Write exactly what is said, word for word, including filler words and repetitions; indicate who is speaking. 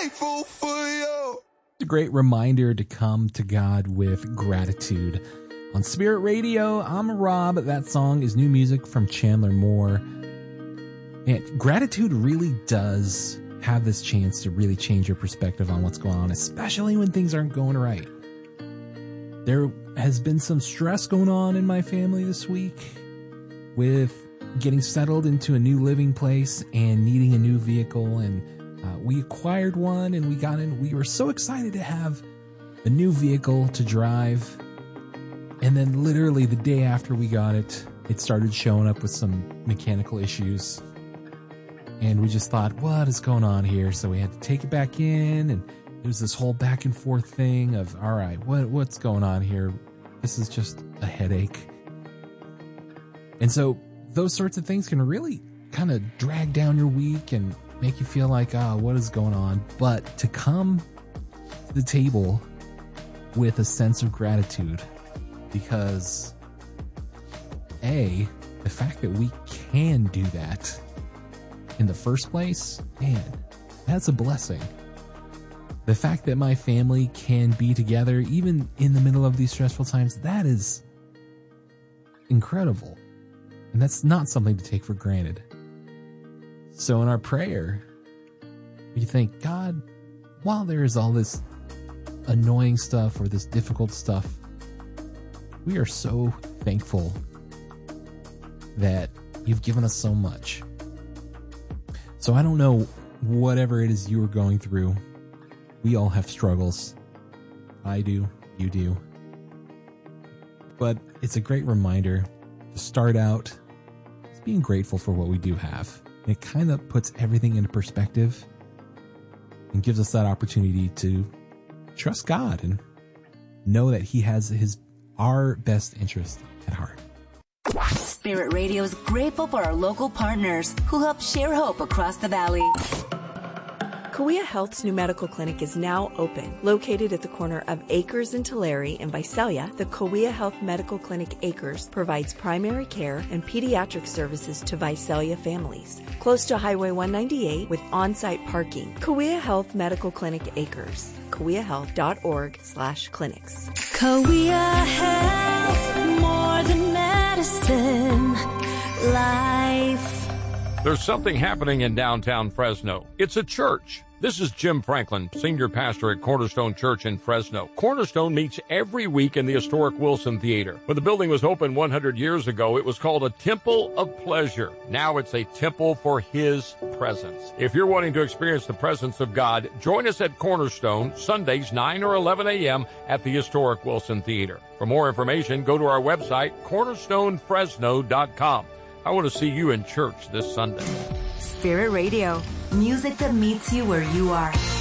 Speaker 1: grateful for you.
Speaker 2: It's a great reminder to come to God with gratitude. On Spirit Radio, I'm Rob. That song is new music from Chandler Moore. And gratitude really does have this chance to really change your perspective on what's going on, especially when things aren't going right. There has been some stress going on in my family this week with getting settled into a new living place and needing a new vehicle. And uh, we acquired one and we got in. We were so excited to have a new vehicle to drive. And then literally the day after we got it, it started showing up with some mechanical issues. And we just thought, what is going on here? So we had to take it back in, and it was this whole back and forth thing of, all right, what what's going on here? This is just a headache. And so those sorts of things can really kind of drag down your week and make you feel like, oh, what is going on? But to come to the table with a sense of gratitude, because A, the fact that we can do that in the first place, man, that's a blessing. The fact that my family can be together even in the middle of these stressful times, that is incredible. And that's not something to take for granted. So in our prayer, we think, God, while there is all this annoying stuff or this difficult stuff, we are so thankful that you've given us so much. So I don't know whatever it is you are going through. We all have struggles. I do. You do. But it's a great reminder to start out as being grateful for what we do have. And it kind of puts everything into perspective and gives us that opportunity to trust God and know that He has His our best interest at heart.
Speaker 3: Spirit Radio is grateful for our local partners who help share hope across the valley.
Speaker 4: Kauai Health's new medical clinic is now open. Located at the corner of Acres and Tulare in Visalia, the Kauai Health Medical Clinic Acres provides primary care and pediatric services to Visalia families. Close to Highway one ninety-eight with on-site parking. Kauai Health Medical Clinic Acres. kauai health dot org slash clinics.
Speaker 5: Kauai Health, more than medicine, life.
Speaker 6: There's something happening in downtown Fresno. It's a church. This is Jim Franklin, senior pastor at Cornerstone Church in Fresno. Cornerstone meets every week in the historic Wilson Theater. When the building was opened one hundred years ago, it was called a Temple of Pleasure. Now it's a temple for His presence. If you're wanting to experience the presence of God, join us at Cornerstone, Sundays, nine or eleven a.m. at the historic Wilson Theater. For more information, go to our website, cornerstone fresno dot com. I want to see you in church this Sunday.
Speaker 3: Spirit Radio, music that meets you where you are.